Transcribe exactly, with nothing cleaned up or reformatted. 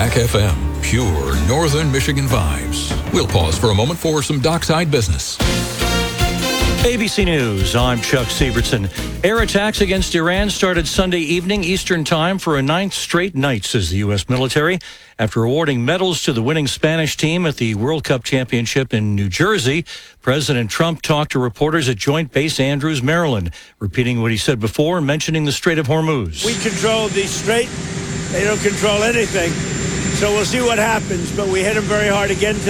Mac F M, pure Northern Michigan vibes. We'll pause for a moment for some dockside business. A B C News, I'm Chuck Sievertson. Air attacks against Iran started Sunday evening Eastern Time for a ninth straight night, says the U S military, after awarding medals to the winning Spanish team at the World Cup Championship in New Jersey. President Trump talked to reporters at Joint Base Andrews, Maryland, repeating what he said before, mentioning the Strait of Hormuz. We control the strait. They don't control anything. So we'll see what happens, but we hit them very hard again today.